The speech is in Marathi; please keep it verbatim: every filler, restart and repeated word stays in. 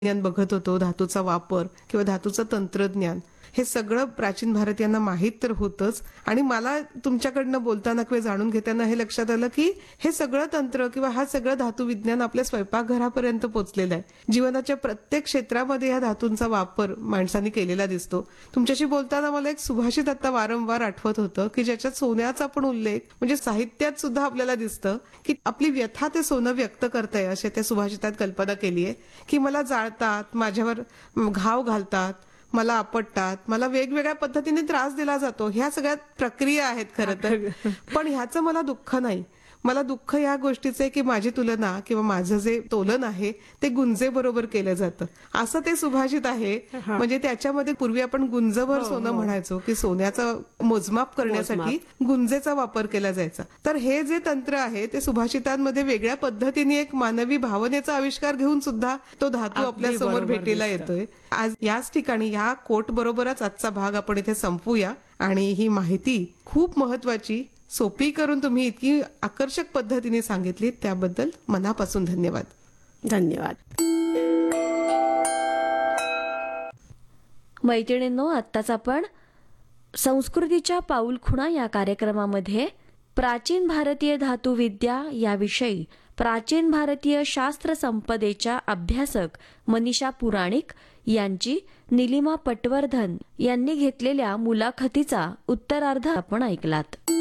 ज्ञान बघत होतो, धातूचा वापर किंवा धातूचं तंत्रज्ञान, हे सगळं प्राचीन भारतीयांना माहीत तर होतंच. आणि मला तुमच्याकडनं बोलताना किंवा जाणून घेताना हे लक्षात आलं की हे सगळं तंत्र किंवा हा सगळं धातू विज्ञान आपल्या स्वयंपाकघरापर्यंत पोहोचलेलं आहे. जीवनाच्या प्रत्येक क्षेत्रामध्ये या धातूंचा वापर माणसांनी केलेला दिसतो. तुमच्याशी बोलताना मला एक सुभाषित आता वारंवार आठवत होतं की ज्याच्यात सोन्याचा पण उल्लेख म्हणजे साहित्यात सुद्धा आपल्याला दिसतं की आपली व्यथा ते सोनं व्यक्त करतंय, असे त्या सुभाषितात कल्पना केली आहे की मला जाळतात, माझ्यावर घाव घालतात, मला आपटतात, मला वेगवेगळ्या पद्धतीने त्रास दिला जातो. ह्या सगळ्या प्रक्रिया आहेत खरं तर. पण ह्याचं मला दुःख नाही. मला दुःख या गोष्टीचं आहे की माझी तुलना किंवा माझं जे तोलन आहे ते गुंजेबरोबर केलं जातं, असं ते सुभाषित आहे. म्हणजे त्याच्यामध्ये पूर्वी आपण गुंजभर सोनं म्हणायचो की सोन्याचं मोजमाप करण्यासाठी गुंजेचा वापर केला जायचा. तर हे जे तंत्र आहे ते सुभाषितांमध्ये वेगळ्या पद्धतीने एक मानवी भावनेचा आविष्कार घेऊन सुद्धा तो धातू आपल्या समोर भेटीला येतोय. आज याच ठिकाणी या कोट बरोबरच आजचा भाग आपण इथे संपूया. आणि ही माहिती खूप महत्वाची, सोपी करून तुम्ही इतकी आकर्षक पद्धतीने सांगितली त्याबद्दल मनापासून धन्यवाद. धन्यवाद. मैत्रिणींनो, आत्ताच आपण संस्कृतीच्या पाऊलखुणा या कार्यक्रमामध्ये प्राचीन भारतीय धातुविद्या याविषयी प्राचीन भारतीय शास्त्र संपदेच्या अभ्यासक मनीषा पुराणिक यांची नीलिमा पटवर्धन यांनी घेतलेल्या मुलाखतीचा उत्तरार्ध आपण ऐकलात.